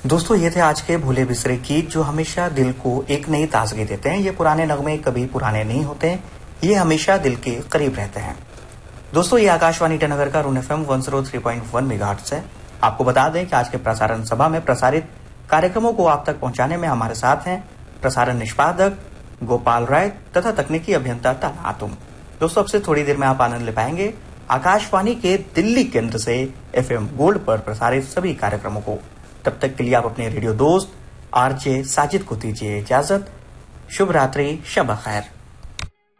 दोस्तों ये थे आज के भूले बिसरे गीत जो हमेशा दिल को एक नई ताजगी देते हैं। ये पुराने नगमे कभी पुराने नहीं होते, ये हमेशा दिल के करीब रहते हैं। दोस्तों ये आकाशवाणी ईटानगर का रून FM 103.1 मेगाहर्ट्ज है। आपको बता दें कि आज के प्रसारण सभा में प्रसारित कार्यक्रमों को आप तक पहुंचाने में हमारे साथ हैं प्रसारण निष्पादक गोपाल राय तथा तकनीकी अभियंता ताना तुम। दोस्तों अब से थोड़ी देर में आप आनंद ले पाएंगे आकाशवाणी के दिल्ली केंद्र से FM गोल्ड पर प्रसारित सभी कार्यक्रमों को। तब तक के लिए आप अपने रेडियो दोस्त RJ साजिद को दीजिए इजाजत। शुभ रात्रि, शब खैर।